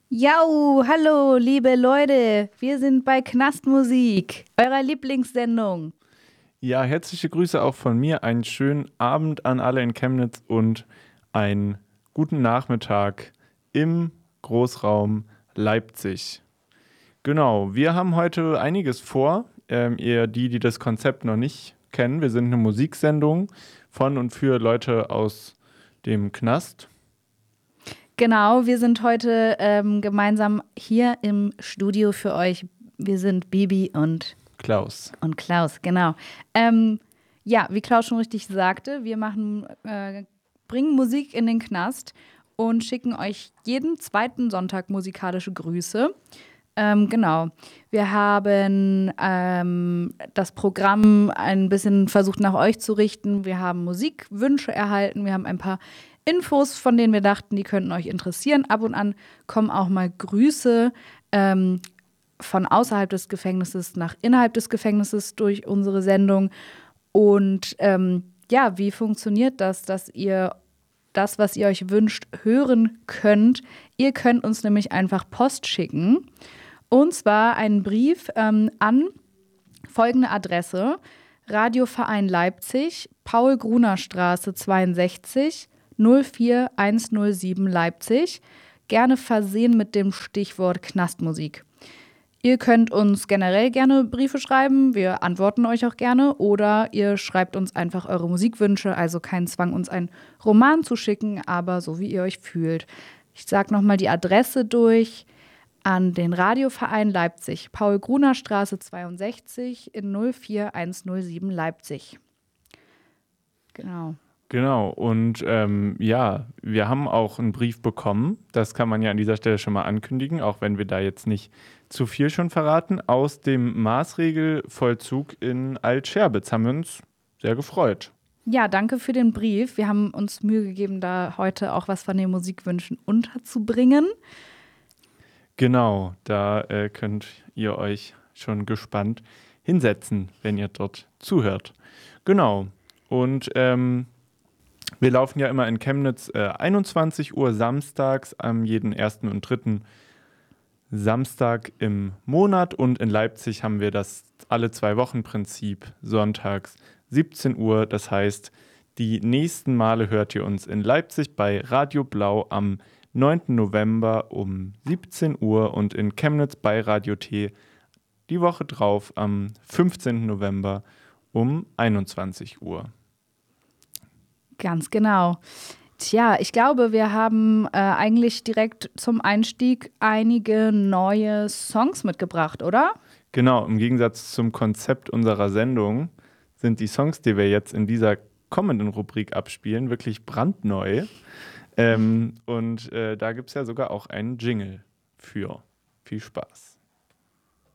Jau, hallo, liebe Leute. Wir sind bei Knastmusik, eurer Lieblingssendung. Ja, herzliche Grüße auch von mir. Einen schönen Abend an alle in Chemnitz und einen guten Nachmittag im Großraum Leipzig. Genau, wir haben heute einiges vor. Ihr, die das Konzept noch nicht kennen, wir sind eine Musiksendung von und für Leute aus dem Knast. Genau, wir sind heute gemeinsam hier im Studio für euch. Wir sind Bibi Klaus. und Klaus, genau. Ja, wie Klaus schon richtig sagte, wir bringen Musik in den Knast und schicken euch jeden zweiten Sonntag musikalische Grüße. Genau. Wir haben das Programm ein bisschen versucht nach euch zu richten. Wir haben Musikwünsche erhalten. Wir haben ein paar Infos, von denen wir dachten, die könnten euch interessieren. Ab und an kommen auch mal Grüße von außerhalb des Gefängnisses nach innerhalb des Gefängnisses durch unsere Sendung. Und ja, wie funktioniert das, dass ihr das, was ihr euch wünscht, hören könnt? Ihr könnt uns nämlich einfach Post schicken. Und zwar einen Brief an folgende Adresse: Radioverein Leipzig, Paul-Gruner-Straße 62, 04107 Leipzig. Gerne versehen mit dem Stichwort Knastmusik. Ihr könnt uns generell gerne Briefe schreiben, wir antworten euch auch gerne. Oder ihr schreibt uns einfach eure Musikwünsche, also kein Zwang, uns einen Roman zu schicken, aber so wie ihr euch fühlt. Ich sage nochmal die Adresse durch: an den Radioverein Leipzig, Paul-Gruner-Straße 62 in 04107 Leipzig. Genau. Genau, und ja, wir haben auch einen Brief bekommen, das kann man ja an dieser Stelle schon mal ankündigen, auch wenn wir da jetzt nicht zu viel schon verraten, aus dem Maßregelvollzug in Alt-Scherbitz. Haben wir uns sehr gefreut. Ja, danke für den Brief. Wir haben uns Mühe gegeben, da heute auch was von den Musikwünschen unterzubringen. Genau, da könnt ihr euch schon gespannt hinsetzen, wenn ihr dort zuhört. Genau, und wir laufen ja immer in Chemnitz 21 Uhr samstags am jeden ersten und dritten Samstag im Monat, und in Leipzig haben wir das alle 2 Wochen Prinzip sonntags 17 Uhr. Das heißt, die nächsten Male hört ihr uns in Leipzig bei Radio Blau am 9. November um 17 Uhr und in Chemnitz bei Radio T die Woche drauf am 15. November um 21 Uhr. Ganz genau. Tja, ich glaube, wir haben eigentlich direkt zum Einstieg einige neue Songs mitgebracht, oder? Genau, im Gegensatz zum Konzept unserer Sendung sind die Songs, die wir jetzt in dieser kommenden Rubrik abspielen, wirklich brandneu. Und da gibt es ja sogar auch einen Jingle für. Viel Spaß.